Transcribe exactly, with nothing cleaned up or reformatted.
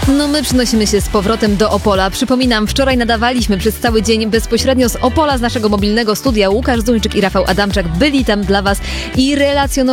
No my przenosimy się z powrotem do Opola. Przypominam, wczoraj nadawaliśmy przez cały dzień bezpośrednio z Opola, z naszego mobilnego studia. Łukasz Zuńczyk i Rafał Adamczak byli tam dla Was i relacjonowali